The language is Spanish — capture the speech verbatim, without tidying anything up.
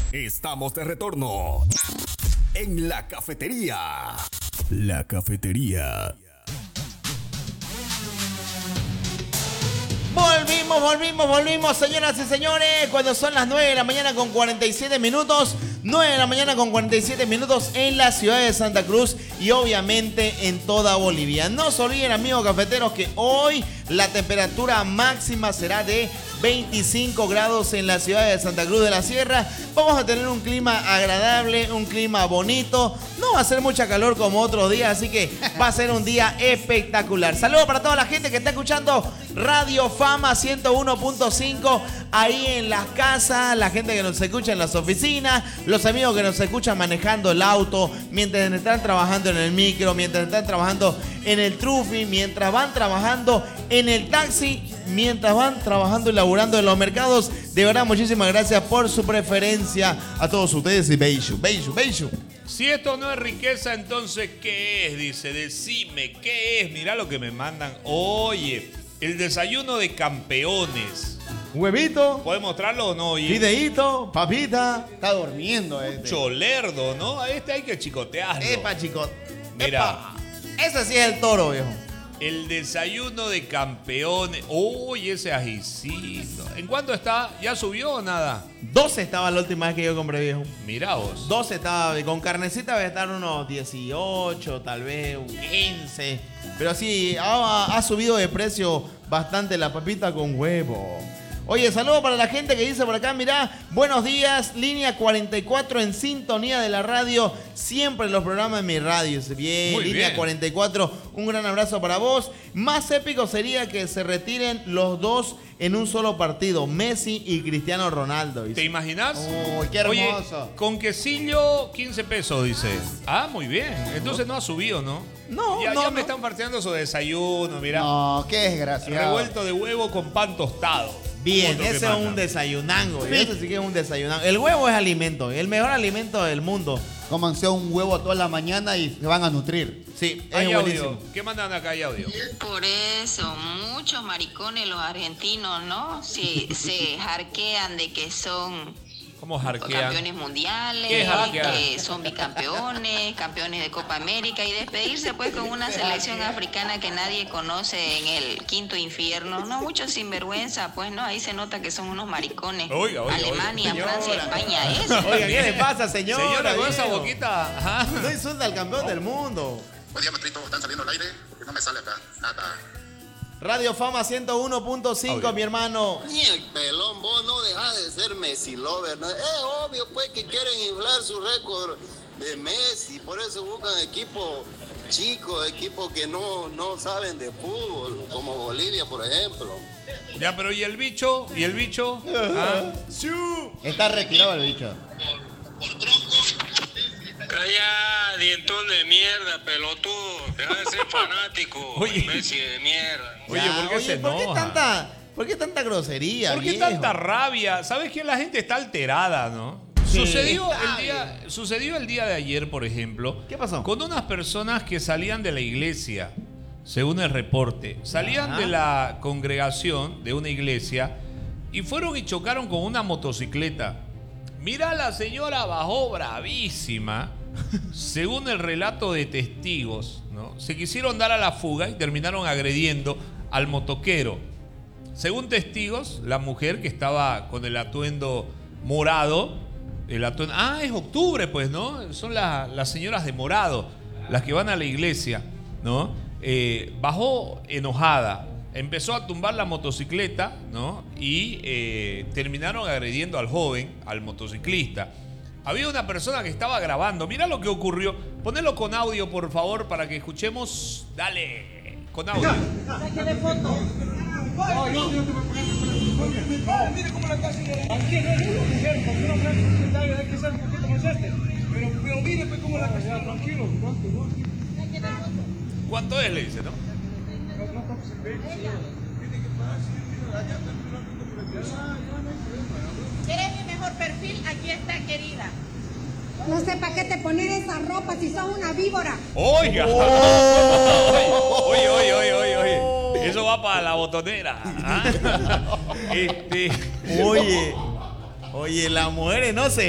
Estamos de retorno en la cafetería. La cafetería. Volvimos, volvimos, volvimos, señoras y señores, cuando son las nueve de la mañana con cuarenta y siete minutos, nueve de la mañana con cuarenta y siete minutos en la ciudad de Santa Cruz y obviamente en toda Bolivia. No se olviden, amigos cafeteros, que hoy la temperatura máxima será de veinticinco grados en la ciudad de Santa Cruz de la Sierra. Vamos a tener un clima agradable, un clima bonito. No va a ser mucha calor como otros días, así que va a ser un día espectacular. Saludos para toda la gente que está escuchando Radio Fama ciento uno punto cinco ahí en las casas, la gente que nos escucha en las oficinas, los amigos que nos escuchan manejando el auto, mientras están trabajando en el micro, mientras están trabajando en el trufi, mientras van trabajando en el taxi, mientras van trabajando y laburando en los mercados. De verdad, muchísimas gracias por su preferencia a todos ustedes y beijo, beijo, beijo. Si esto no es riqueza, entonces, ¿qué es? Dice, decime, ¿qué es? Mirá lo que me mandan. Oye, el desayuno de campeones. Huevito. ¿Puedes mostrarlo o no? Oye? Fideíto, papita. Está durmiendo este. Cholerdo, ¿no? A este hay que chicotearlo. Epa, chicos. Mira. Epa. Ese sí es el toro, viejo. El desayuno de campeones. Uy, ese ajicito. ¿En cuánto está? ¿Ya subió o nada? doce estaba la última vez que yo compré, viejo. Mirá vos. doce estaba. Con carnecita debe estar unos dieciocho, tal vez quince. Pero sí, ha, ha subido de precio bastante la papita con huevo. Oye, saludo para la gente que dice por acá, mirá, buenos días, línea cuarenta y cuatro en sintonía de la radio, siempre los programas de mi radio. Bien, Muy línea bien. cuarenta y cuatro, un gran abrazo para vos. Más épico sería que se retiren los dos en un solo partido, Messi y Cristiano Ronaldo. Dice. ¿Te imaginas? Uy, qué hermoso. Oye, con quesillo, quince pesos, dice. Ah, muy bien. Entonces no ha subido, ¿no? No, ya, no, ya no. me están partiendo su desayuno, mirá. No, qué desgraciado. Revuelto de huevo con pan tostado. Bien, Otro que ese es manda. un desayunango. Ese sí que es un desayunango. El huevo es alimento, el mejor alimento del mundo. Cómanse un huevo toda la mañana y se van a nutrir. Sí, es Hay buenísimo. audio. ¿Qué mandan acá? Hay audio. Por eso, muchos maricones los argentinos, ¿no? Se, se jarquean de que son ¿Cómo jarquean? campeones mundiales, ¿Qué es jarquear? que son bicampeones, campeones de Copa América y despedirse pues con una selección africana que nadie conoce en el quinto infierno. No, muchos sinvergüenza, pues no, ahí se nota que son unos maricones. Oiga, oiga, Alemania, oiga. Francia, Señora. España, eso. Oiga, ¿qué le pasa, señora? Señora, con esa viejo? boquita. Ajá. No insulta al campeón del mundo. Buen día, Matrito. ¿Están saliendo al aire? Porque no me sale acá. Nada. Radio Fama ciento uno punto cinco, Audio. mi hermano. Ni el pelón, vos no dejás de ser Messi lover, ¿no? Es obvio, pues, que quieren inflar su récord de Messi. Por eso buscan equipos chicos, equipos que no, no saben de fútbol, como Bolivia, por ejemplo. Ya, pero ¿y el bicho? ¿Y el bicho? ¿Ah? Está retirado el bicho. Calla, dientón de mierda, pelotudo. Deja de ser fanático. Oye. Messi de mierda. Oye, Ya, ¿por qué se ¿por qué enoja? tanta, ¿por qué tanta grosería, ¿Por qué viejo? tanta rabia? ¿Sabes que la gente está alterada, no? Sí. Sucedió, Está el día, sucedió el día de ayer, por ejemplo. ¿Qué pasó? Con unas personas que salían de la iglesia, según el reporte. Salían Ajá. de la congregación de una iglesia y fueron y chocaron con una motocicleta. Mira, la señora bajó bravísima, según el relato de testigos, ¿no? Se quisieron dar a la fuga y terminaron agrediendo al motoquero. Según testigos, la mujer que estaba con el atuendo morado, el atuendo, ah, es octubre, pues, ¿no? Son la- las señoras de morado, las que van a la iglesia, ¿no? Eh, bajó enojada, empezó a tumbar la motocicleta, ¿no? Y eh, terminaron agrediendo al joven, al motociclista. Había una persona que estaba grabando. Mira lo que ocurrió. Ponelo con audio, por favor, para que escuchemos. Dale, con audio. Mire cómo la está haciendo. Aquí no es una mujer, porque una mujer secretaria hay que ser un poquito más este. Pero, pero mire pues cómo la está haciendo. Tranquilo. ¿Cuánto es? Le dice, ¿no? No, no estamos en pecho, señor. Tiene que pagar, señor. Mira, allá está esperando por el día. ¿Quieres mi mejor perfil? Aquí está, querida. No sé para qué te poner esa ropa si sos una víbora. Oiga. Oye, oye, oye, oye, oye. Eso va para la botonera. ¿Ah? Este. Oye, oye, las mujeres no se